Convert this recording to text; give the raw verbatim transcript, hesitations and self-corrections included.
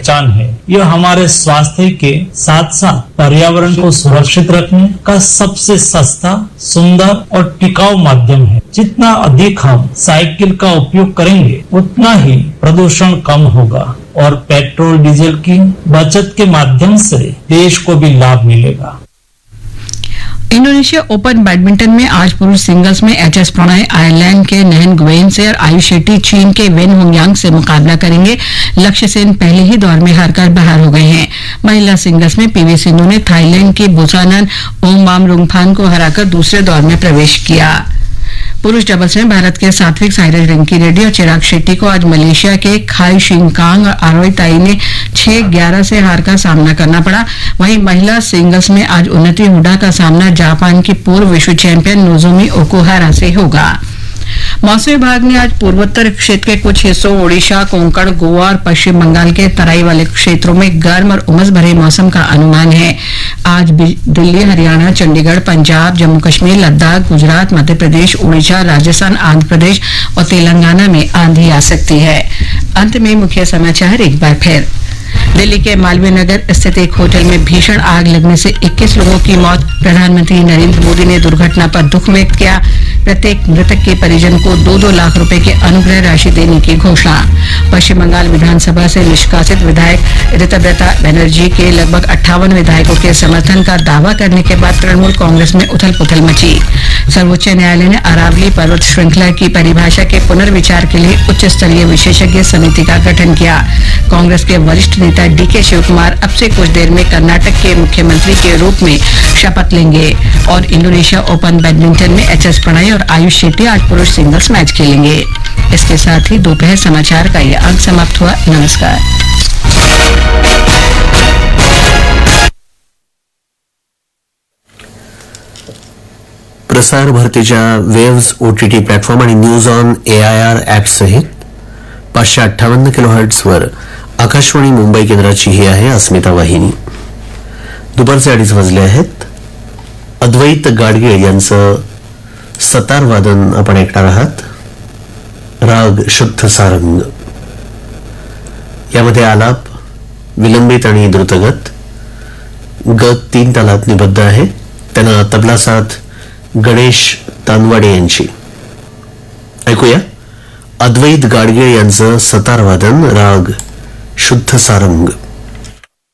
पहचान है। यह हमारे स्वास्थ्य के साथ साथ पर्यावरण को सुरक्षित रखने का सबसे सस्ता, सुंदर और टिकाऊ माध्यम है। जितना अधिक हम साइकिल का उपयोग करेंगे उतना ही प्रदूषण कम होगा और पेट्रोल डीजल की बचत के माध्यम से देश को भी लाभ मिलेगा। इंडोनेशिया ओपन बैडमिंटन में आज पुरुष सिंगल्स में एच एस प्रणय आयरलैंड के नहन गुवेन से और आयुष शेट्टी चीन के वेन होंगयांग से मुकाबला करेंगे। लक्ष्य सेन पहले ही दौर में हारकर बाहर हो गए हैं। महिला सिंगल्स में पीवी सिंधु ने थाईलैंड की बुसानन ओंगबामरुंगफान को हराकर दूसरे दौर में प्रवेश किया। पुरुष डबल्स में भारत के सात्विक साईराज रिंकी रेड्डी और चिराग शेट्टी को आज मलेशिया के खाई शिंगकांग और आरोई ताई ने छह ग्यारह से हार का सामना करना पड़ा। वहीं महिला सिंगल्स में आज उन्नति हुडा का सामना जापान की पूर्व विश्व चैंपियन नोजोमी ओकुहारा से होगा। मौसम विभाग ने आज पूर्वोत्तर क्षेत्र के कुछ हिस्सों, ओडिशा, कोंकण, गोवा और पश्चिम बंगाल के तराई वाले क्षेत्रों में गर्म और उमस भरे मौसम का अनुमान है। आज दिल्ली, हरियाणा, चंडीगढ़, पंजाब, जम्मू कश्मीर, लद्दाख, गुजरात, मध्य प्रदेश, उड़ीसा, राजस्थान, आंध्र प्रदेश और तेलंगाना में आंधी आ सकती है। अंत में मुख्य समाचार एक बार फिर। दिल्ली के मालवीय नगर स्थित एक होटल में भीषण आग लगने से इक्कीस लोगों की मौत। प्रधानमंत्री नरेंद्र मोदी ने दुर्घटना पर दुख व्यक्त किया। प्रत्येक मृतक के परिजन को दो दो लाख रुपए की अनुग्रह राशि देने की घोषणा। पश्चिम बंगाल विधानसभा से निष्कासित विधायक ऋतव्रता बनर्जी के लगभग अट्ठावन विधायकों के समर्थन का दावा करने के बाद तृणमूल कांग्रेस में उथल पुथल मची। सर्वोच्च न्यायालय ने अरावली पर्वत श्रृंखला की परिभाषा के पुनर्विचार के लिए उच्च स्तरीय विशेषज्ञ समिति का गठन किया। कांग्रेस के वरिष्ठ नेता डी के शिवकुमार अब से कुछ देर में कर्नाटक के मुख्यमंत्री के रूप में शपथ लेंगे। और इंडोनेशिया ओपन बैडमिंटन में एच एस प्रणय और आयुष शेट्टी आज पुरुष सिंगल्स मैच खेलेंगे। इसके साथ ही दोपहर समाचार का यह अंक समाप्त हुआ। नमस्कार। प्रसार भारतीच्या वेव्स ओटीटी प्लॅटफॉर्म आणि न्यूज ऑन एआयआर ऍप सहित पाचशे अठ्ठावन्न किलो हर्ट्झवर आकाशवाणी मुंबई केंद्राची ही आहे अस्मिता वाहिनी। दुपारचे अडीच वाजले आहेत। अद्वैत गाडगीळ यांचं सतार वादन आपण ऐकणार आहात। राग शुद्ध सारंग, यामध्ये आलाप विलंबित आणि द्रुतगत, गत तीन तालात निबद्ध आहे। त्यांना तबला साथ गणेश तानवाडे यांची। ऐकूया अद्वैत गाडगीळ यांचं सतार वादन, राग शुद्ध सारंग।